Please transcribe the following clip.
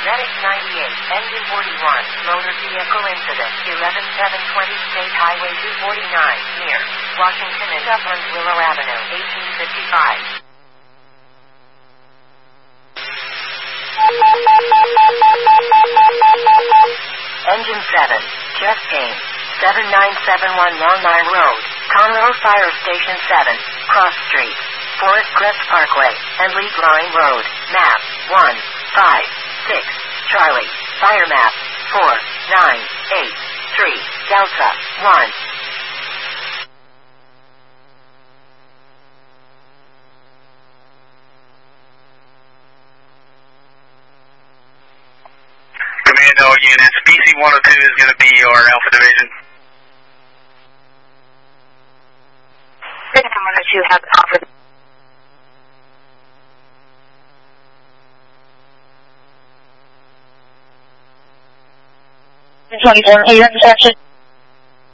Medic 98, Engine 41, Motor Vehicle Incident, 11720 State Highway 249, near Washington and Uplands Willow Avenue, 1855. Engine 7, Jeff Payne, 7971 Long Mile Road, Conroe Fire Station 7, Cross Street, Forest Crest Parkway, and League Line Road, map 156, Charlie, fire map 4983, Delta 1. Commando units, BC-102 is going to be your Alpha Division. BC-102 has Alpha. Hey, intersection.